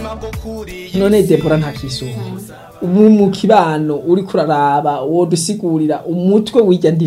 none Debora ntakisuma ubu mu kibano uri kuraraba wodusigurira umutwe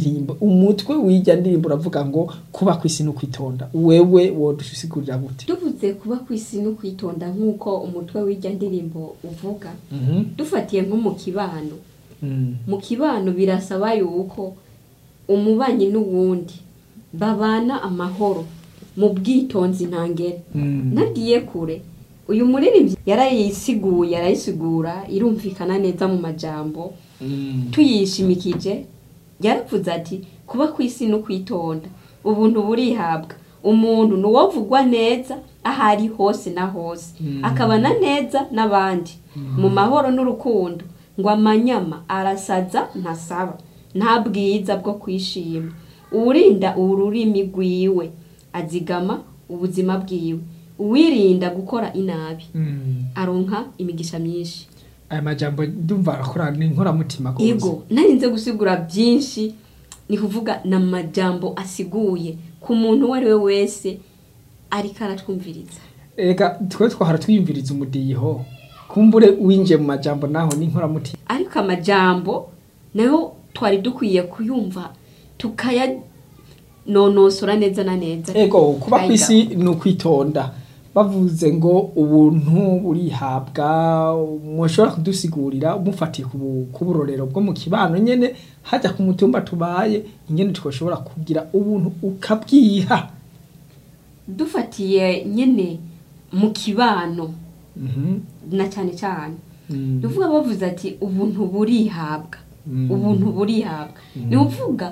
w'ijya ndirimbo uravuga ngo kuba kwisi no kwitonda wewe wodusigurira gute? Tuvuze kuba kwisi no kwitonda nkuko umutwe w'ijya ndirimbo uvuga dufatiye nko mu kibano mu kibano birasaba yuko umubanyi n'uwundi babana amahoro mu bwitonzi ntangere. Nagiye kure uyu muririmbyi yarayisigura irumvikana neza mu majambo tuyishimikije. Yaravuze ati kuba kwisi no kwitonda ubuntu burihabwa umuntu nuwovugwa neza ahari hose na hose akabana neza n'abandi mu mahoro n'urukundo ngo amanyama arasaza ntasaba nta bwiza bwo kwishima urinda ururimi rwiwe azigama ubuzima bwiwe uwirinda gukora inabi aronka imigisha myinshi. Aya majambo ndumva arakora n'inkora mutima gose. Yego narinze gusigura byinshi ni kuvuga na majambo asiguye ku muntu wari we wese ariko aratwumviriza. Ega twe twahara twiyumviriza umudiho kumbure winje mu majambo naho n'inkora mutima. Ariko amajambo nayo twari dukwiye kuyumva tukaya nonosora neza na neza. Ego kuba kwisi no kwitonda bavuze ngo ubuntu burihabwa mushobora kudusigurira umufatiye ku burorero bwo mu kibano nyene hajya ku mutumba tubaye ingene twoshobora kugira ubuntu ukabwiha dufatiye nyene mu kibano na cyane cyane duvuga bavuze ati ubuntu burihabwa ubuntu burihabwa ni uvuga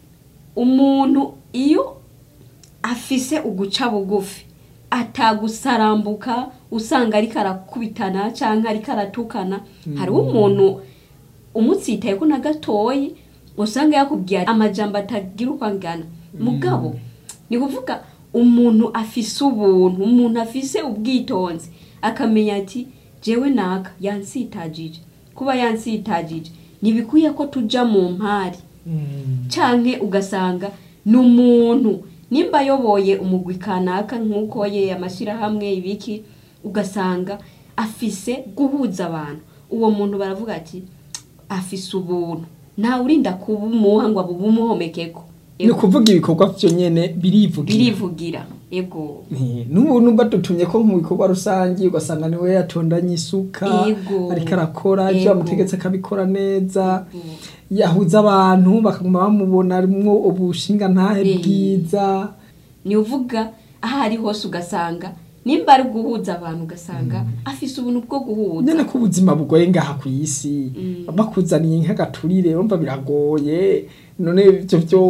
umuntu iyo afise uguca bugufi atagusarambuka usanga ariko arakubitana canke ariko aratukana. Hari umuntu umutsitaye ko na gatoyi usanga yakubwiye amajambo atagira ukwangana mugabo ni kuvuga umuntu afise ubuntu umuntu afise ubwitonzi akamenya ati jewe naka yansitagije kuba yansitagije nibikuye ko tuja mu mpari canke ugasanga n'umuntu nimba yoboye umugwi kanaka nkuko ye amashira hamwe ibiki ugasanga afise guhuza abantu uwo muntu baravuga ati afise ubuntu nta urinda kubumuha ngo abumuhomekeko. Ni kuvuga ibikorwa byo nyene birivugira. Ego n'ubuntu badutumye ko mu bikorwa rusangi ugasanga niwe yatondanye isuka ariko arakora ivyo amutegetse akabikora neza yahuza abantu bakaguma bamubona arimwo ubushinga ntahe bwiza. Ni uvuga ahari hose ugasanga nimba ari guhuza abantu ugasanga afise ubuntu bwo guhuza. Nyene ko ubuzima bugoye ngaha ku isi bakuzaniye nk'agaturire urumva biragoye none ivyo byo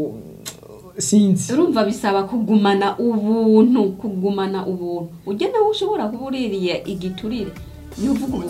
sinzi urumva bisaba kugumana ubuntu ujye nawe ushobora kubuririye igiturire ni uvuga